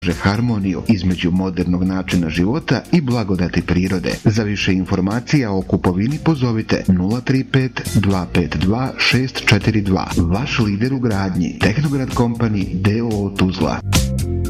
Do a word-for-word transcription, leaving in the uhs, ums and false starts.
harmoniju između modernog načina života i blagodati prirode. Za više informacija o kupovini pozovite nula tri pet dva pet dva šest četiri dva. Vaš lider u gradnji Tehnograd Company d o o Tuzla.